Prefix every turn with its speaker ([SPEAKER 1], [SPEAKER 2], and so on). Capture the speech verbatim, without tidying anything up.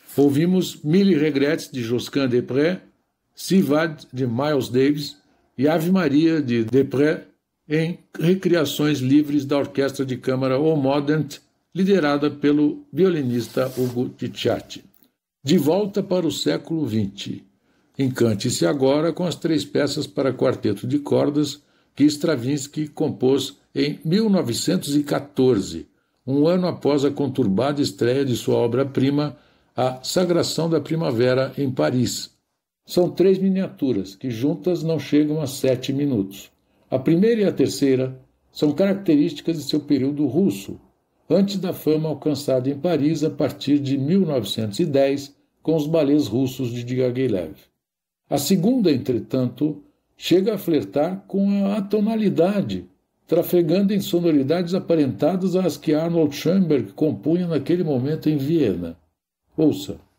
[SPEAKER 1] Ouvimos Mille Regrets, de Josquin des Prez, Sivad, de Miles Davis, e Ave Maria, de des Prez, em recriações livres da Orquestra de Câmara O Modent, liderada pelo violinista Ugo Ticciati. De volta para o século vinte. Encante-se agora com as três peças para quarteto de cordas que Stravinsky compôs em mil novecentos e quatorze, um ano após a conturbada estreia de sua obra-prima, A Sagração da Primavera, em Paris. São três miniaturas, que juntas não chegam a sete minutos. A primeira e a terceira são características de seu período russo, antes da fama alcançada em Paris a partir de mil novecentos e dez com os balés russos de Diaghilev. A segunda, entretanto, chega a flertar com a atonalidade, trafegando em sonoridades aparentadas às que Arnold Schoenberg compunha naquele momento em Viena. Ouça.